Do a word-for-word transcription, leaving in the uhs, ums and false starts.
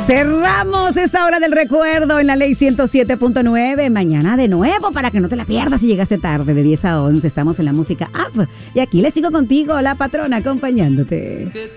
Cerramos esta hora del recuerdo en la ley ciento siete punto nueve. Mañana de nuevo para que no te la pierdas si llegaste tarde, de diez a once. Estamos en la música app. Y aquí les sigo contigo, la patrona, acompañándote.